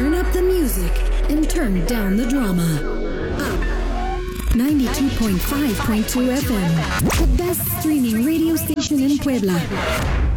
Turn up the music and turn down the drama. Up 92.5.2 FM, the best streaming radio station in Puebla.